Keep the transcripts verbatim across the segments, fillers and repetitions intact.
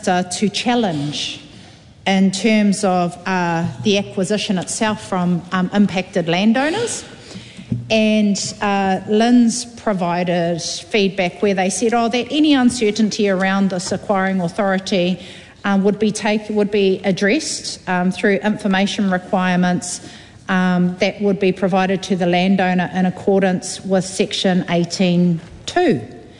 Minister to challenge in terms of uh, the acquisition itself from um, impacted landowners. And uh, Lynn's provided feedback where they said, oh, that any uncertainty around this acquiring authority um, would be take, would be addressed um, through information requirements um, that would be provided to the landowner in accordance with Section eighteen two.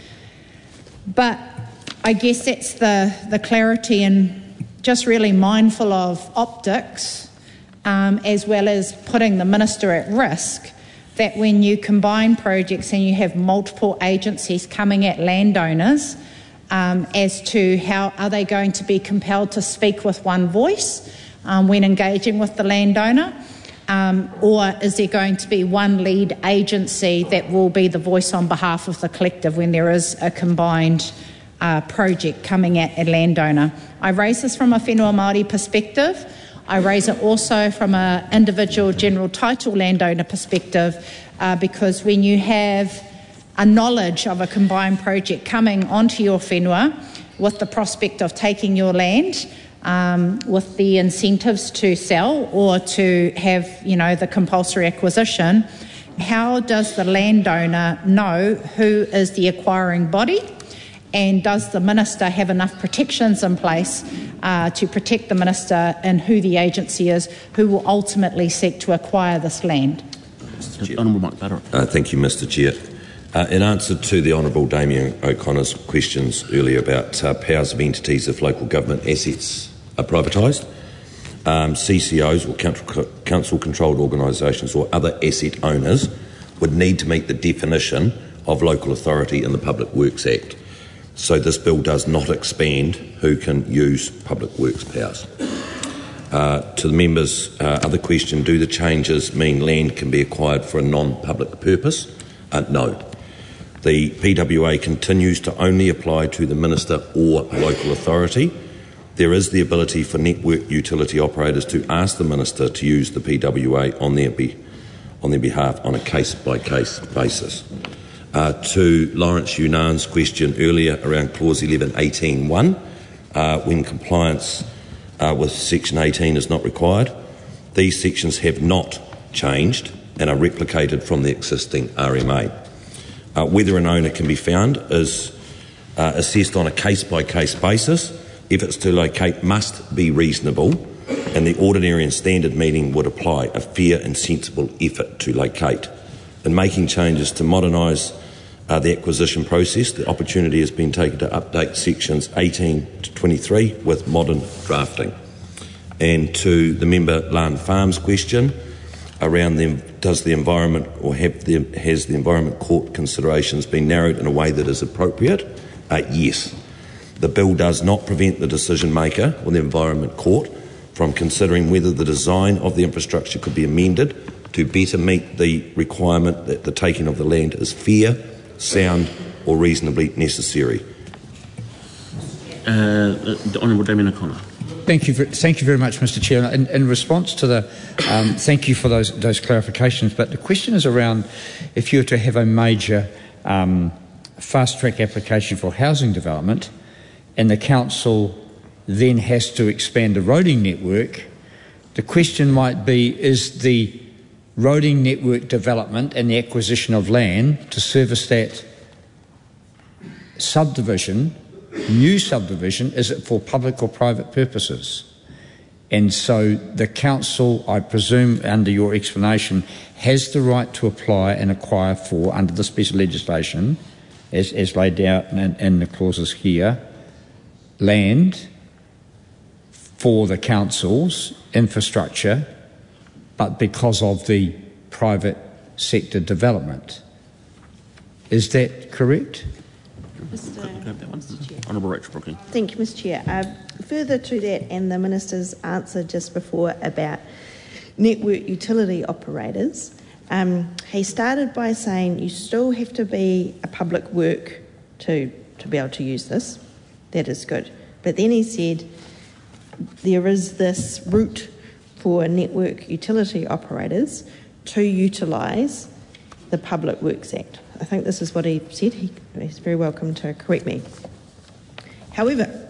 But I guess that's the, the clarity, and just really mindful of optics um, as well as putting the minister at risk, that when you combine projects and you have multiple agencies coming at landowners um, as to how are they going to be compelled to speak with one voice um, when engaging with the landowner, um, or is there going to be one lead agency that will be the voice on behalf of the collective when there is a combined uh, project coming at a landowner. I raise this from a whenua Māori perspective. I raise it also from an individual general title landowner perspective uh, because when you have a knowledge of a combined project coming onto your whenua with the prospect of taking your land, um, with the incentives to sell or to have, you know, the compulsory acquisition, how does the landowner know who is the acquiring body? And does the minister have enough protections in place uh, to protect the minister and who the agency is who will ultimately seek to acquire this land? Honourable Mike Butter. Uh, thank you, Mister Chair. Uh, in answer to the Honourable Damien O'Connor's questions earlier about uh, powers of entities if local government assets are privatised, um, C C Os or council-controlled organisations or other asset owners would need to meet the definition of local authority in the Public Works Act. So this bill does not expand who can use public works powers. Uh, to the members' uh, other question, do the changes mean land can be acquired for a non-public purpose? Uh, no. The P W A continues to only apply to the minister or local authority. There is the ability for network utility operators to ask the minister to use the P W A on their, be- on their behalf on a case-by-case basis. Uh, to Lawrence Yunan's question earlier around clause eleven eighteen one, uh, when compliance uh, with section eighteen is not required, these sections have not changed and are replicated from the existing R M A. Uh, whether an owner can be found is uh, assessed on a case-by-case basis. Efforts to locate must be reasonable, and the ordinary and standard meaning would apply a fair and sensible effort to locate. In making changes to modernise Uh, the acquisition process, the opportunity has been taken to update sections eighteen to twenty-three with modern drafting. And to the member Lan Farm's question around the, does the environment or have the, has the Environment Court considerations been narrowed in a way that is appropriate? Uh, yes. The bill does not prevent the decision maker or the Environment Court from considering whether the design of the infrastructure could be amended to better meet the requirement that the taking of the land is fair, sound or reasonably necessary. Uh, the Honourable Damien O'Connor. Thank you. For, thank you very much, Mister Chair. In, in response to the, um, thank you for those those clarifications. But the question is around if you were to have a major um, fast track application for housing development, and the council then has to expand the roading network. The question might be: is the roading network development and the acquisition of land to service that subdivision, new subdivision, is it for public or private purposes? And so the council, I presume, under your explanation, has the right to apply and acquire for, under this piece of legislation, as, as laid out in, in the clauses here, land for the council's infrastructure, but because of the private sector development. Is that correct? Mister Honourable Rachel Brooklyn. Thank you, Mister Chair. Uh, further to that, and the Minister's answer just before about network utility operators, um, he started by saying you still have to be a public work to, to be able to use this. That is good. But then he said there is this route for network utility operators to utilise the Public Works Act. I think this is what he said. He, he's very welcome to correct me. However,